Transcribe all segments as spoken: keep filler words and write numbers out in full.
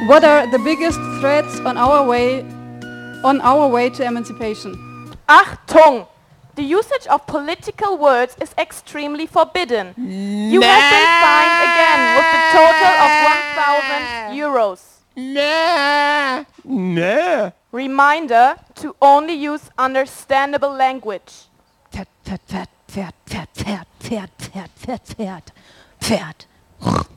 What are the biggest threats on our way on our way to emancipation? Achtung! The usage of political words is extremely forbidden. You have been fined again with the total of one thousand euros. Nee. Nee. Reminder to only use understandable language. Pferd, Pferd, Pferd, Pferd, Pferd, Pferd, Pferd, Pferd, Pferd, Pferd, Pferd.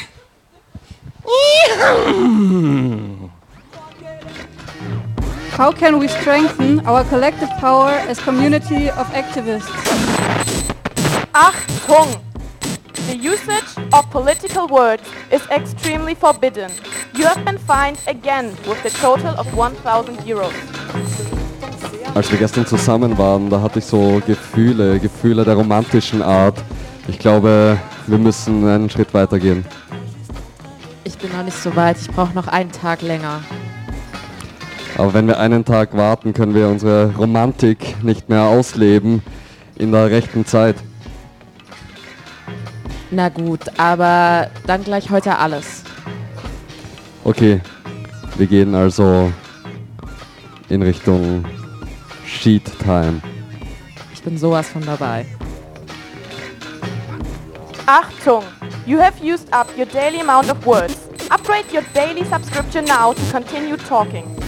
How can we strengthen our collective power as community of activists? Achtung! The usage of political words is extremely forbidden. You have been fined again with the total of one thousand euros. Als wir gestern zusammen waren, da hatte ich so Gefühle, Gefühle der romantischen Art. Ich glaube, wir müssen einen Schritt weiter gehen. Ich bin noch nicht so weit, ich brauche noch einen Tag länger. Aber wenn wir einen Tag warten, können wir unsere Romantik nicht mehr ausleben in der rechten Zeit. Na gut, aber dann gleich heute alles. Okay, wir gehen also in Richtung Sheet Time. Ich bin sowas von dabei. Achtung! You have used up your daily amount of words. Upgrade your daily subscription now to continue talking.